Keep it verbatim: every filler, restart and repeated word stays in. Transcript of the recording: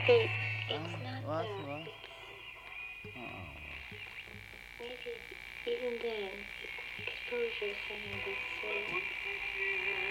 maybe Ah, it's not what, that. what? It, Oh. maybe even then, exposure is something that's so